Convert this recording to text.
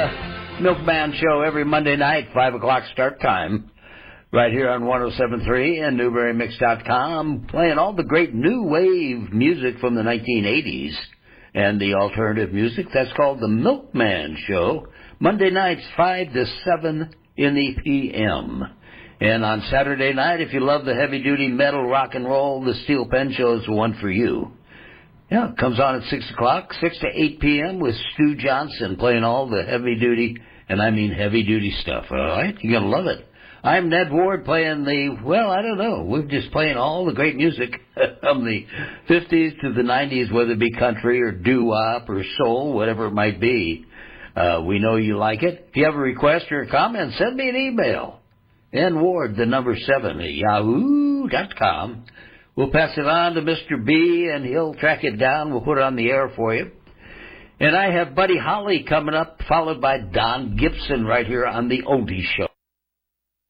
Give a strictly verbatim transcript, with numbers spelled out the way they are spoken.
the Milkman Show every Monday night, five o'clock start time, right here on one oh seven point three and Newberry Mix dot com, playing all the great new wave music from the nineteen eighties and the alternative music. That's called the Milkman Show, Monday nights, five to seven in the p m And on Saturday night, if you love the heavy-duty metal rock and roll, the Steel Pen Show is the one for you. Yeah, it comes on at six o'clock, six to eight p m with Stu Johnson playing all the heavy-duty, and I mean heavy-duty stuff, all right? You're going to love it. I'm Ned Ward playing the, well, I don't know. We're just playing all the great music from the fifties to the nineties, whether it be country or doo-wop or soul, whatever it might be. Uh, we know you like it. If you have a request or a comment, send me an email. N Ward, the number seven, at yahoo dot com. We'll pass it on to Mister B, and he'll track it down. We'll put it on the air for you. And I have Buddy Holly coming up, followed by Don Gibson right here on the Oldie Show.